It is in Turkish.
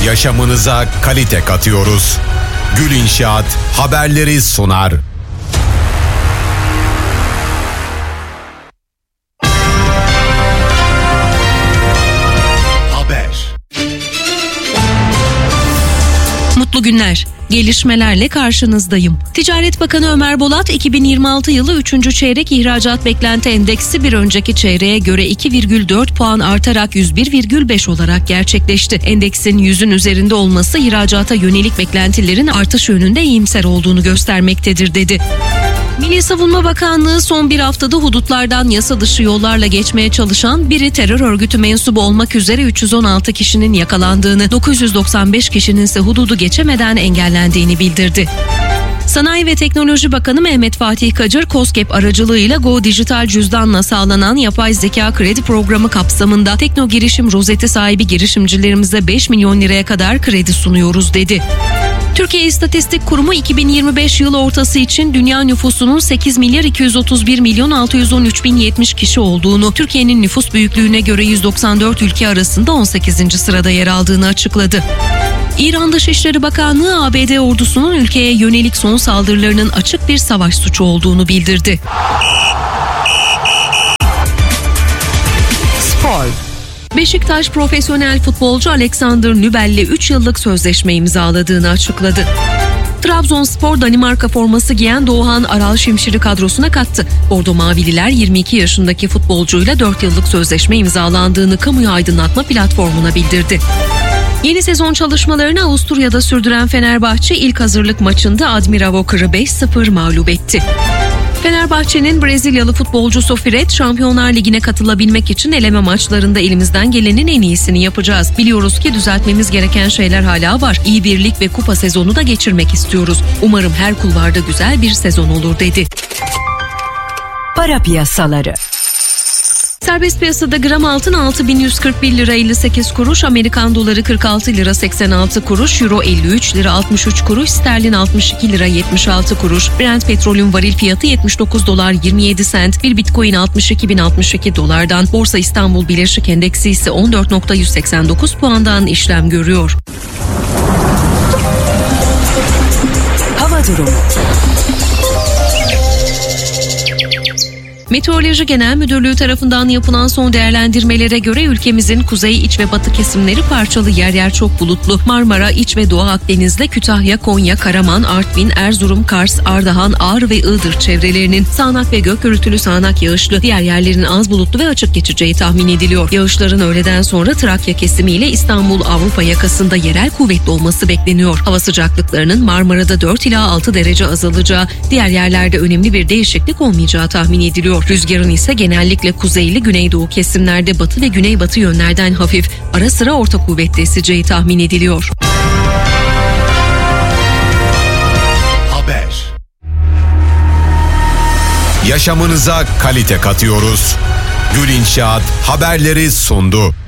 Yaşamınıza kalite katıyoruz. Gül İnşaat haberleri sunar. Mutlu günler. Gelişmelerle karşınızdayım. Ticaret Bakanı Ömer Bolat, 2026 yılı 3. çeyrek ihracat beklenti endeksi bir önceki çeyreğe göre 2,4 puan artarak 101,5 olarak gerçekleşti. Endeksin 100'ün üzerinde olması ihracata yönelik beklentilerin artış yönünde iyimser olduğunu göstermektedir dedi. Milli Savunma Bakanlığı son bir haftada hudutlardan yasa dışı yollarla geçmeye çalışan biri terör örgütü mensubu olmak üzere 316 kişinin yakalandığını, 995 kişinin ise hududu geçemeden engellendiğini bildirdi. Sanayi ve Teknoloji Bakanı Mehmet Fatih Kacır, KOSGEB aracılığıyla Go Dijital Cüzdan'la sağlanan yapay zeka kredi programı kapsamında Tekno Girişim rozeti sahibi girişimcilerimize 5 milyon liraya kadar kredi sunuyoruz dedi. Türkiye İstatistik Kurumu 2025 yıl ortası için dünya nüfusunun 8 milyar 231 milyon 613 bin 70 kişi olduğunu, Türkiye'nin nüfus büyüklüğüne göre 194 ülke arasında 18. sırada yer aldığını açıkladı. İran Dışişleri Bakanlığı, ABD ordusunun ülkeye yönelik son saldırılarının açık bir savaş suçu olduğunu bildirdi. Spor. Beşiktaş profesyonel futbolcu Alexander Nübel'le 3 yıllık sözleşme imzaladığını açıkladı. Trabzonspor, Danimarka forması giyen Doğan Aral Şimşir'i kadrosuna kattı. Bordo Mavililer 22 yaşındaki futbolcuyla 4 yıllık sözleşme imzalandığını kamuya aydınlatma platformuna bildirdi. Yeni sezon çalışmalarını Avusturya'da sürdüren Fenerbahçe ilk hazırlık maçında Admiravokar'ı 5-0 mağlup etti. Fenerbahçe'nin Brezilyalı futbolcusu Fred, Şampiyonlar Ligi'ne katılabilmek için eleme maçlarında elimizden gelenin en iyisini yapacağız. Biliyoruz ki düzeltmemiz gereken şeyler hala var. İyi bir lig ve kupa sezonu da geçirmek istiyoruz. Umarım her kulvarda güzel bir sezon olur dedi. Para piyasaları. Serbest piyasada gram altın 6.141 lira 58 kuruş, Amerikan doları 46 lira 86 kuruş, euro 53 lira 63 kuruş, sterlin 62 lira 76 kuruş, Brent petrolün varil fiyatı 79 dolar 27 sent, bir bitcoin 62.062 dolardan, Borsa İstanbul Birleşik Endeksi ise 14.189 puandan işlem görüyor. Hava durumu. Meteoroloji Genel Müdürlüğü tarafından yapılan son değerlendirmelere göre ülkemizin kuzey, iç ve batı kesimleri parçalı, yer yer çok bulutlu. Marmara, İç ve Doğu Akdeniz'de Kütahya, Konya, Karaman, Artvin, Erzurum, Kars, Ardahan, Ağrı ve Iğdır çevrelerinin sağanak ve gök gürültülü sağanak yağışlı, diğer yerlerin az bulutlu ve açık geçeceği tahmin ediliyor. Yağışların öğleden sonra Trakya kesimiyle İstanbul Avrupa yakasında yerel kuvvetli olması bekleniyor. Hava sıcaklıklarının Marmara'da 4 ila 6 derece azalacağı, diğer yerlerde önemli bir değişiklik olmayacağı tahmin ediliyor. Rüzgarın ise genellikle kuzeyli güneydoğu kesimlerde batı ve güneybatı yönlerden hafif, ara sıra orta kuvvetli eseceği tahmin ediliyor. Haber. Yaşamınıza kalite katıyoruz. Gül İnşaat haberleri sundu.